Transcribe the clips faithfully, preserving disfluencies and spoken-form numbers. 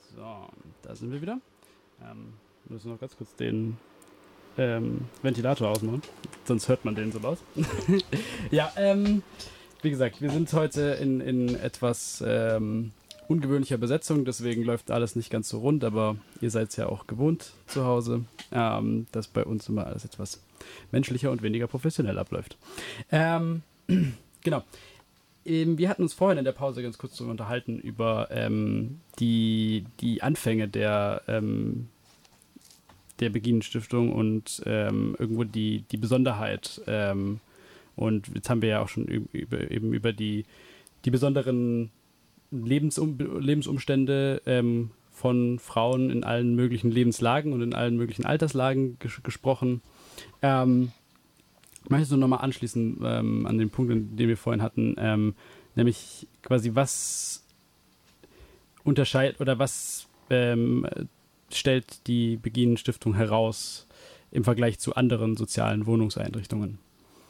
So, da sind wir wieder. Ähm, müssen noch ganz kurz den ähm, Ventilator ausmachen, sonst hört man den so laut. Ja, ähm, wie gesagt, wir sind heute in, in etwas ähm, ungewöhnlicher Besetzung, deswegen läuft alles nicht ganz so rund, aber ihr seid es ja auch gewohnt zu Hause, ähm, dass bei uns immer alles etwas menschlicher und weniger professionell abläuft. Ähm, genau. Wir hatten uns vorhin in der Pause ganz kurz darüber unterhalten, über ähm, die, die Anfänge der, ähm, der Beginen-Stiftung und ähm, irgendwo die, die Besonderheit. Ähm, und jetzt haben wir ja auch schon über, eben über die, die besonderen Lebensum, Lebensumstände ähm, von Frauen in allen möglichen Lebenslagen und in allen möglichen Alterslagen ges- gesprochen. Ähm, Möchtest du nochmal anschließen ähm, an den Punkt, den wir vorhin hatten, ähm, nämlich quasi was unterscheidet oder was ähm, stellt die Beginen-Stiftung heraus im Vergleich zu anderen sozialen Wohnungseinrichtungen?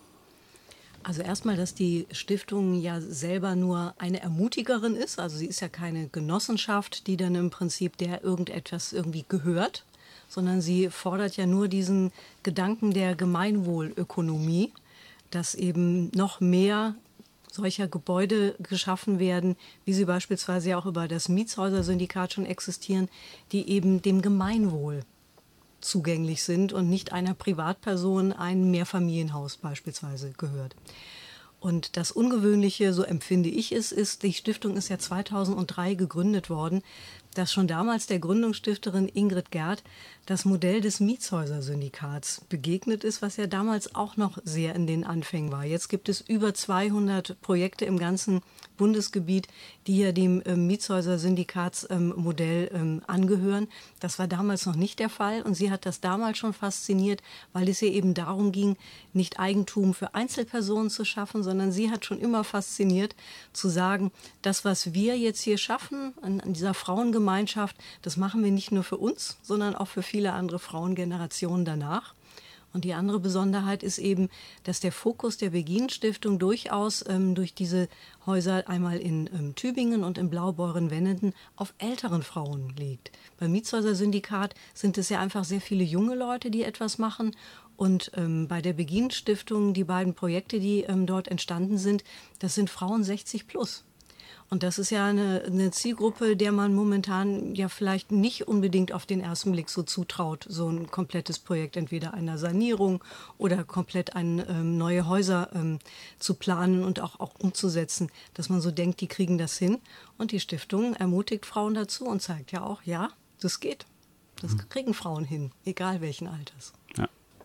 Also erstmal, dass die Stiftung ja selber nur eine Ermutigerin ist. Also sie ist ja keine Genossenschaft, die dann im Prinzip der irgendetwas irgendwie gehört, sondern sie fordert ja nur diesen Gedanken der Gemeinwohlökonomie, dass eben noch mehr solcher Gebäude geschaffen werden, wie sie beispielsweise ja auch über das Mietshäuser-Syndikat schon existieren, die eben dem Gemeinwohl zugänglich sind und nicht einer Privatperson ein Mehrfamilienhaus beispielsweise gehört. Und das Ungewöhnliche, so empfinde ich es, ist, die Stiftung ist ja zweitausenddrei gegründet worden, dass schon damals der Gründungsstifterin Ingrid Gerth das Modell des Mietshäuser-Syndikats begegnet ist, was ja damals auch noch sehr in den Anfängen war. Jetzt gibt es über zweihundert Projekte im ganzen Bundesgebiet, die ja dem ähm, Mietshäuser-Syndikatsmodell ähm, angehören. Das war damals noch nicht der Fall und sie hat das damals schon fasziniert, weil es ihr eben darum ging, nicht Eigentum für Einzelpersonen zu schaffen, sondern sie hat schon immer fasziniert zu sagen, das, was wir jetzt hier schaffen an, an dieser Frauengemeinschaft, das machen wir nicht nur für uns, sondern auch für viele andere Frauengenerationen danach. Und die andere Besonderheit ist eben, dass der Fokus der Beginen-Stiftung durchaus ähm, durch diese Häuser einmal in ähm, Tübingen und in Blaubeuren-Wennenden auf älteren Frauen liegt. Beim Mietshäuser-Syndikat sind es ja einfach sehr viele junge Leute, die etwas machen. Und ähm, bei der Beginen-Stiftung, die beiden Projekte, die ähm, dort entstanden sind, das sind Frauen sechzig plus. Und das ist ja eine, eine Zielgruppe, der man momentan ja vielleicht nicht unbedingt auf den ersten Blick so zutraut, so ein komplettes Projekt entweder einer Sanierung oder komplett ein, ähm, neue Häuser ähm, zu planen und auch, auch umzusetzen, dass man so denkt, die kriegen das hin. Und die Stiftung ermutigt Frauen dazu und zeigt ja auch, ja, das geht. Das kriegen Frauen hin, egal welchen Alters. Ja,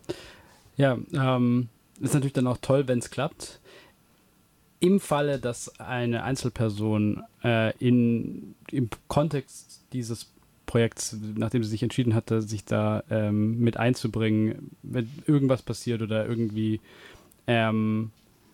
ja ähm, ist natürlich dann auch toll, wenn es klappt. Im Falle, dass eine Einzelperson äh, in, im Kontext dieses Projekts, nachdem sie sich entschieden hatte, sich da ähm, mit einzubringen, wenn irgendwas passiert oder irgendwie ähm,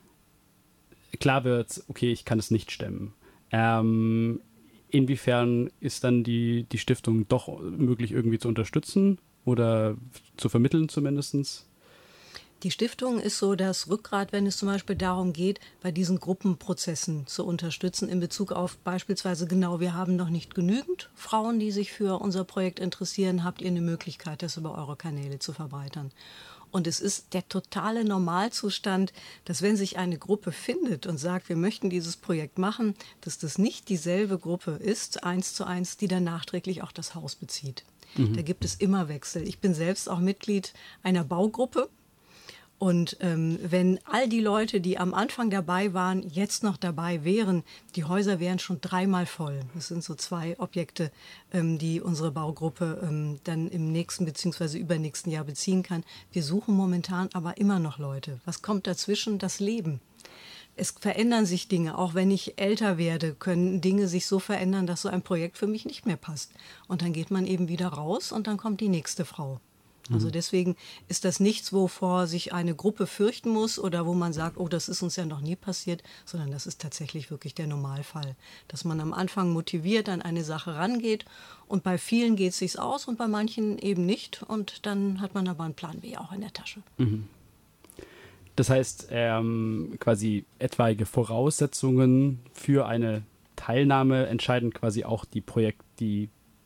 klar wird, okay, ich kann es nicht stemmen. Ähm, inwiefern ist dann die, die Stiftung doch möglich irgendwie zu unterstützen oder zu vermitteln zumindest? Die Stiftung ist so das Rückgrat, wenn es zum Beispiel darum geht, bei diesen Gruppenprozessen zu unterstützen in Bezug auf beispielsweise genau, wir haben noch nicht genügend Frauen, die sich für unser Projekt interessieren, habt ihr eine Möglichkeit, das über eure Kanäle zu verbreitern. Und es ist der totale Normalzustand, dass wenn sich eine Gruppe findet und sagt, wir möchten dieses Projekt machen, dass das nicht dieselbe Gruppe ist, eins zu eins, die dann nachträglich auch das Haus bezieht. Mhm. Da gibt es immer Wechsel. Ich bin selbst auch Mitglied einer Baugruppe. Und ähm, wenn all die Leute, die am Anfang dabei waren, jetzt noch dabei wären, die Häuser wären schon dreimal voll. Das sind so zwei Objekte, ähm, die unsere Baugruppe ähm, dann im nächsten bzw. übernächsten Jahr beziehen kann. Wir suchen momentan aber immer noch Leute. Was kommt dazwischen? Das Leben. Es verändern sich Dinge. Auch wenn ich älter werde, können Dinge sich so verändern, dass so ein Projekt für mich nicht mehr passt. Und dann geht man eben wieder raus und dann kommt die nächste Frau. Also deswegen ist das nichts, wovor sich eine Gruppe fürchten muss oder wo man sagt, oh, das ist uns ja noch nie passiert, sondern das ist tatsächlich wirklich der Normalfall, dass man am Anfang motiviert an eine Sache rangeht und bei vielen geht es sich aus und bei manchen eben nicht und dann hat man aber einen Plan B auch in der Tasche. Mhm. Das heißt, ähm, quasi etwaige Voraussetzungen für eine Teilnahme entscheiden quasi auch die Projekt, die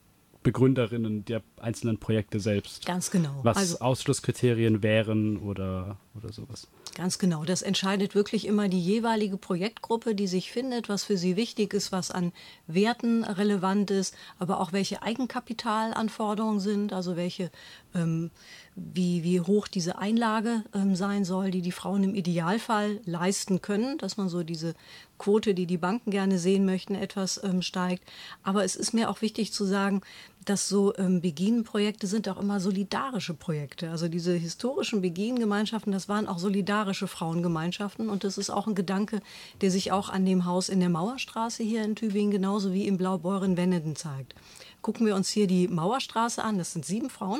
Begründerinnen der einzelnen Projekte selbst. Ganz genau. Was also, Ausschlusskriterien wären oder, oder sowas. Ganz genau. Das entscheidet wirklich immer die jeweilige Projektgruppe, die sich findet, was für sie wichtig ist, was an Werten relevant ist, aber auch welche Eigenkapitalanforderungen sind, also welche, ähm, wie, wie hoch diese Einlage ähm, sein soll, die die Frauen im Idealfall leisten können, dass man so diese Quote, die die Banken gerne sehen möchten, etwas ähm, steigt. Aber es ist mir auch wichtig zu sagen, dass so ähm, Begin-Projekte sind auch immer solidarische Projekte. Also diese historischen Begin-Gemeinschaften, das waren auch solidarische Frauengemeinschaften. Und das ist auch ein Gedanke, der sich auch an dem Haus in der Mauerstraße hier in Tübingen genauso wie im Blaubeuren-Wenneden zeigt. Gucken wir uns hier die Mauerstraße an, das sind sieben Frauen.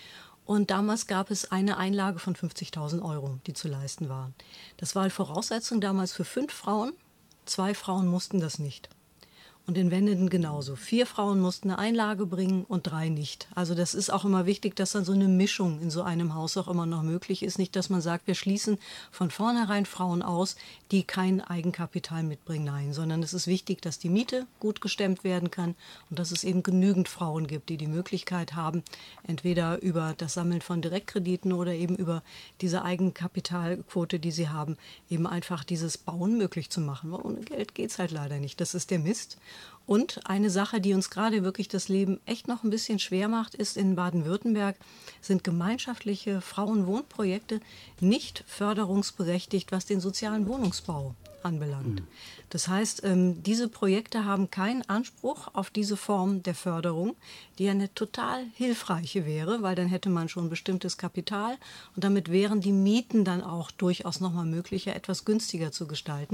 Und damals gab es eine Einlage von fünfzigtausend Euro, die zu leisten war. Das war die Voraussetzung damals für fünf Frauen. Zwei Frauen mussten das nicht. Und in Wenneden genauso. Vier Frauen mussten eine Einlage bringen und drei nicht. Also das ist auch immer wichtig, dass dann so eine Mischung in so einem Haus auch immer noch möglich ist. Nicht, dass man sagt, wir schließen von vornherein Frauen aus, die kein Eigenkapital mitbringen. Nein, sondern es ist wichtig, dass die Miete gut gestemmt werden kann und dass es eben genügend Frauen gibt, die die Möglichkeit haben, entweder über das Sammeln von Direktkrediten oder eben über diese Eigenkapitalquote, die sie haben, eben einfach dieses Bauen möglich zu machen. Weil ohne Geld geht es halt leider nicht. Das ist der Mist. Und eine Sache, die uns gerade wirklich das Leben echt noch ein bisschen schwer macht, ist, in Baden-Württemberg sind gemeinschaftliche Frauenwohnprojekte nicht förderungsberechtigt, was den sozialen Wohnungsbau anbelangt. Mhm. Das heißt, ähm, diese Projekte haben keinen Anspruch auf diese Form der Förderung, die ja eine total hilfreiche wäre, weil dann hätte man schon bestimmtes Kapital und damit wären die Mieten dann auch durchaus nochmal möglicher, etwas günstiger zu gestalten.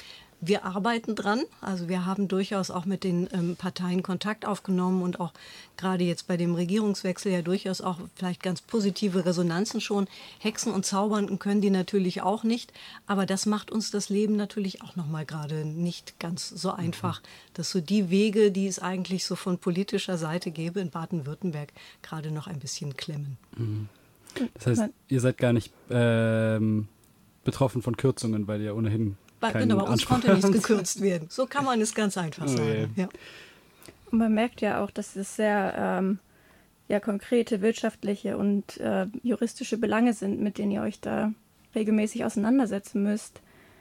Wir arbeiten dran, also wir haben durchaus auch mit den ähm, Parteien Kontakt aufgenommen und auch gerade jetzt bei dem Regierungswechsel ja durchaus auch vielleicht ganz positive Resonanzen schon. Hexen und Zaubern können die natürlich auch nicht, aber das macht uns das Leben natürlich auch nochmal gerade nicht ganz so einfach, dass so die Wege, die es eigentlich so von politischer Seite gäbe in Baden-Württemberg, gerade noch ein bisschen klemmen. Mhm. Das heißt, ihr seid gar nicht ähm, betroffen von Kürzungen, weil ihr ohnehin Genau, bei uns konnte nichts gekürzt werden. So kann man es ganz einfach sagen. Oh, ja. Und man merkt ja auch, dass es sehr ähm, ja, konkrete wirtschaftliche und äh, juristische Belange sind, mit denen ihr euch da regelmäßig auseinandersetzen müsst.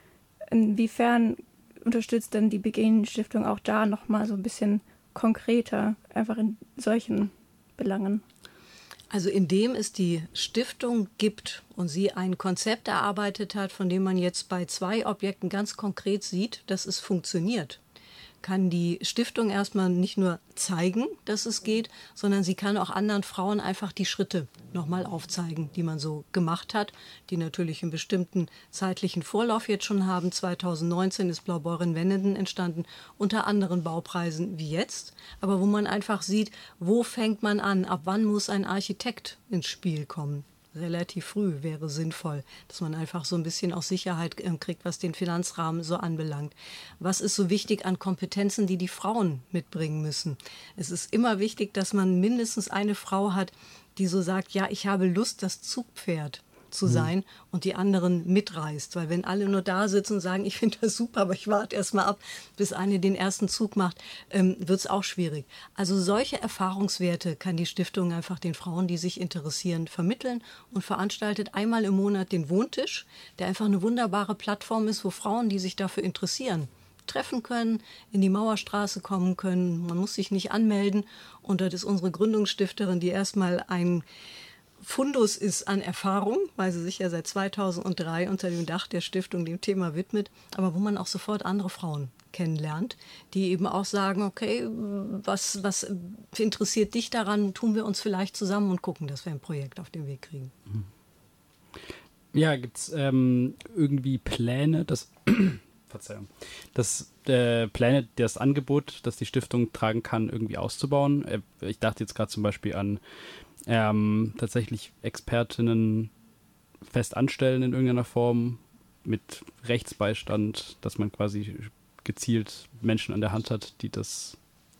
Inwiefern unterstützt denn die Begin-Stiftung auch da nochmal so ein bisschen konkreter, einfach in solchen Belangen? Also indem es die Stiftung gibt und sie ein Konzept erarbeitet hat, von dem man jetzt bei zwei Objekten ganz konkret sieht, dass es funktioniert, kann die Stiftung erstmal nicht nur zeigen, dass es geht, sondern sie kann auch anderen Frauen einfach die Schritte nochmal aufzeigen, die man so gemacht hat, die natürlich einen bestimmten zeitlichen Vorlauf jetzt schon haben. zweitausendneunzehn ist Blaubeuren-Wenneden entstanden, unter anderen Baupreisen wie jetzt, aber wo man einfach sieht, wo fängt man an, ab wann muss ein Architekt ins Spiel kommen. Relativ früh wäre sinnvoll, dass man einfach so ein bisschen auch Sicherheit äh, kriegt, was den Finanzrahmen so anbelangt. Was ist so wichtig an Kompetenzen, die die Frauen mitbringen müssen? Es ist immer wichtig, dass man mindestens eine Frau hat, die so sagt, ja, ich habe Lust, das Zugpferd zu sein, mhm. und die anderen mitreißt. Weil wenn alle nur da sitzen und sagen, ich finde das super, aber ich warte erst mal ab, bis eine den ersten Zug macht, ähm, wird es auch schwierig. Also solche Erfahrungswerte kann die Stiftung einfach den Frauen, die sich interessieren, vermitteln und veranstaltet einmal im Monat den Wohntisch, der einfach eine wunderbare Plattform ist, wo Frauen, die sich dafür interessieren, treffen können, in die Mauerstraße kommen können. Man muss sich nicht anmelden. Und das ist unsere Gründungsstifterin, die erstmal ein Fundus ist an Erfahrung, weil sie sich ja seit zweitausenddrei unter dem Dach der Stiftung dem Thema widmet, aber wo man auch sofort andere Frauen kennenlernt, die eben auch sagen, okay, was, was interessiert dich daran, tun wir uns vielleicht zusammen und gucken, dass wir ein Projekt auf den Weg kriegen. Ja, gibt es ähm, irgendwie Pläne, dass, Verzeihung, dass äh, Pläne, das Angebot, das die Stiftung tragen kann, irgendwie auszubauen? Äh, ich dachte jetzt gerade zum Beispiel an Ähm, tatsächlich Expertinnen fest anstellen in irgendeiner Form mit Rechtsbeistand, dass man quasi gezielt Menschen an der Hand hat, die das,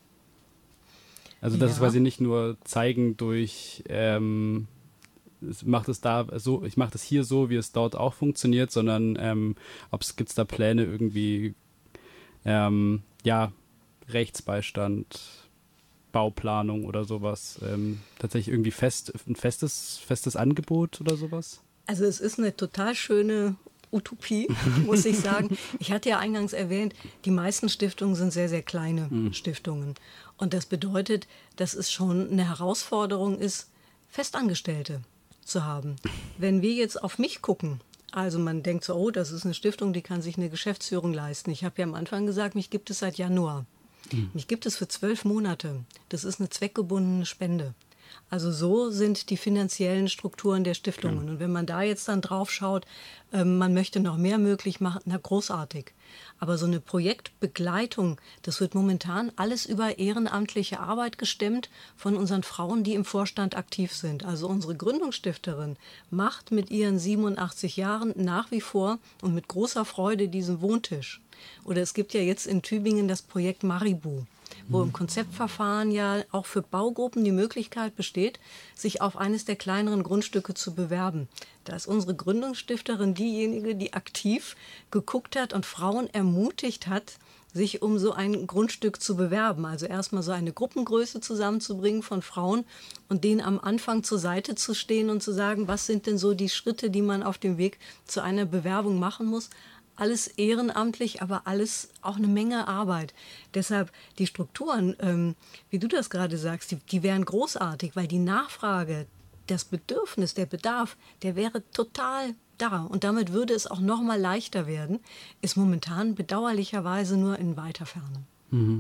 also das ja. ist quasi nicht nur zeigen durch, ähm, macht es da so, ich mache das hier so, wie es dort auch funktioniert, sondern ähm, ob es gibt es da Pläne irgendwie, ähm, ja, Rechtsbeistand, Bauplanung oder sowas? Ähm, tatsächlich irgendwie fest, ein festes, festes Angebot oder sowas? Also es ist eine total schöne Utopie, muss ich sagen. Ich hatte ja eingangs erwähnt, die meisten Stiftungen sind sehr, sehr kleine mhm. Stiftungen. Und das bedeutet, dass es schon eine Herausforderung ist, Festangestellte zu haben. Wenn wir jetzt auf mich gucken, also man denkt so, oh, das ist eine Stiftung, die kann sich eine Geschäftsführung leisten. Ich habe ja am Anfang gesagt, mich gibt es seit Januar. Mhm. Mich gibt es für zwölf Monate. Das ist eine zweckgebundene Spende. Also so sind die finanziellen Strukturen der Stiftungen. Ja. Und wenn man da jetzt dann drauf schaut, äh, man möchte noch mehr möglich machen, na großartig. Aber so eine Projektbegleitung, das wird momentan alles über ehrenamtliche Arbeit gestemmt von unseren Frauen, die im Vorstand aktiv sind. Also unsere Gründungsstifterin macht mit ihren siebenundachtzig Jahren nach wie vor und mit großer Freude diesen Wohntisch. Oder es gibt ja jetzt in Tübingen das Projekt Maribu, wo im Konzeptverfahren ja auch für Baugruppen die Möglichkeit besteht, sich auf eines der kleineren Grundstücke zu bewerben. Da ist unsere Gründungsstifterin diejenige, die aktiv geguckt hat und Frauen ermutigt hat, sich um so ein Grundstück zu bewerben. Also erstmal so eine Gruppengröße zusammenzubringen von Frauen und denen am Anfang zur Seite zu stehen und zu sagen, was sind denn so die Schritte, die man auf dem Weg zu einer Bewerbung machen muss. Alles ehrenamtlich, aber alles auch eine Menge Arbeit. Deshalb die Strukturen, ähm, wie du das gerade sagst, die, die wären großartig, weil die Nachfrage, das Bedürfnis, der Bedarf, der wäre total da. Und damit würde es auch noch mal leichter werden, ist momentan bedauerlicherweise nur in weiter Ferne. Mhm.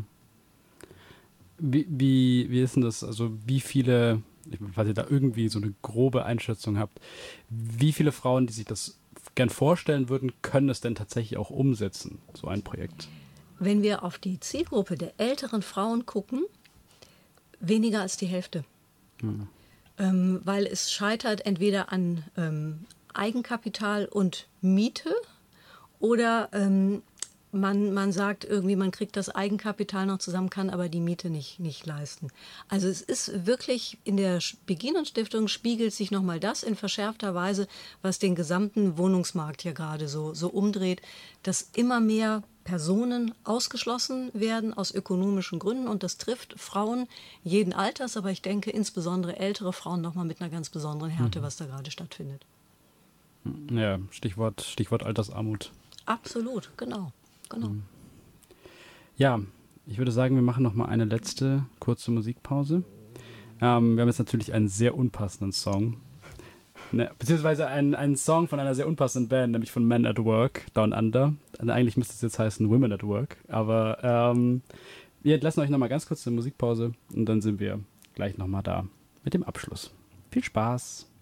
Wie, wie, wie ist denn das, also wie viele, falls ihr da irgendwie so eine grobe Einschätzung habt, wie viele Frauen, die sich das gern vorstellen würden, können es denn tatsächlich auch umsetzen, so ein Projekt? Wenn wir auf die Zielgruppe der älteren Frauen gucken, weniger als die Hälfte. Hm. Ähm, weil es scheitert entweder an ähm, Eigenkapital und Miete oder ähm, man, man sagt irgendwie, man kriegt das Eigenkapital noch zusammen, kann aber die Miete nicht, nicht leisten. Also es ist wirklich, in der Beginen-Stiftung spiegelt sich nochmal das in verschärfter Weise, was den gesamten Wohnungsmarkt hier gerade so, so umdreht, dass immer mehr Personen ausgeschlossen werden aus ökonomischen Gründen und das trifft Frauen jeden Alters, aber ich denke insbesondere ältere Frauen nochmal mit einer ganz besonderen Härte, mhm. was da gerade stattfindet. Ja, Stichwort, Stichwort Altersarmut. Absolut, genau. Genau. Ja, ich würde sagen, wir machen noch mal eine letzte kurze Musikpause. Ähm, wir haben jetzt natürlich einen sehr unpassenden Song. Ne, beziehungsweise einen, einen Song von einer sehr unpassenden Band, nämlich von Men at Work, Down Under. Also eigentlich müsste es jetzt heißen Women at Work. Aber ähm, wir entlassen euch noch mal ganz kurz eine Musikpause und dann sind wir gleich noch mal da mit dem Abschluss. Viel Spaß!